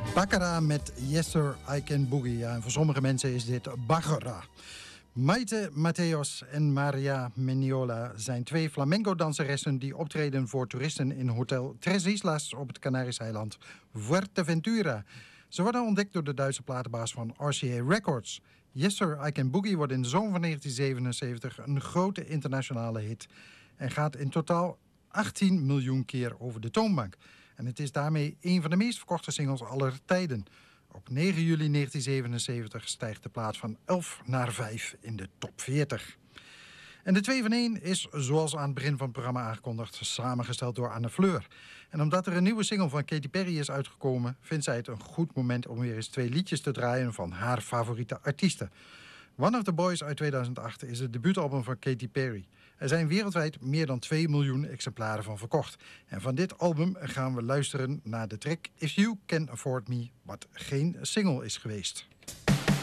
Baccara met Yes Sir, I Can Boogie. Ja, en voor sommige mensen is dit Baccara. Maite Mateos en Maria Meniola zijn twee flamenco-danseressen die optreden voor toeristen in Hotel Tres Islas op het Canarische eiland Fuerteventura. Ze worden ontdekt door de Duitse platenbaas van RCA Records. Yes Sir, I Can Boogie wordt in de zomer van 1977 een grote internationale hit en gaat in totaal 18 miljoen keer over de toonbank. En het is daarmee een van de meest verkochte singles aller tijden. Op 9 juli 1977 stijgt de plaat van 11 naar 5 in de top 40. En de 2 van 1 is, zoals aan het begin van het programma aangekondigd, samengesteld door Anne Fleur. En omdat er een nieuwe single van Katy Perry is uitgekomen, vindt zij het een goed moment om weer eens 2 liedjes te draaien van haar favoriete artiesten. One of the Boys uit 2008 is het debuutalbum van Katy Perry. Er zijn wereldwijd meer dan 2 miljoen exemplaren van verkocht. En van dit album gaan we luisteren naar de track If You Can Afford Me, wat geen single is geweest.